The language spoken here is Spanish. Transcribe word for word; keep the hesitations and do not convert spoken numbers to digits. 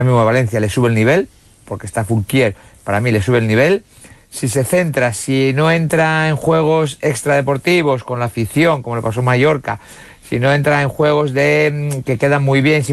mismo a Valencia le sube el nivel, porque está Fulquier, para mí le sube el nivel. Si se centra, si no entra en juegos extradeportivos con la afición, como le pasó a Mallorca, si no entra en juegos de que quedan muy bien,